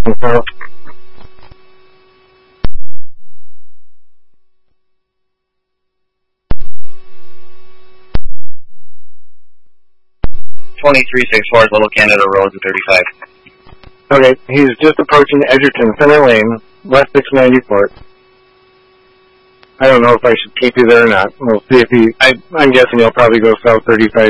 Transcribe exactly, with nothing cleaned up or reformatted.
So, twenty-three sixty-four is Little Canada Road to thirty-five. okay, he's just approaching Edgerton Center Lane, West six ninety-fourth. I don't know if I should keep you there or not. We'll see if he, I, I'm guessing he'll probably go south thirty-five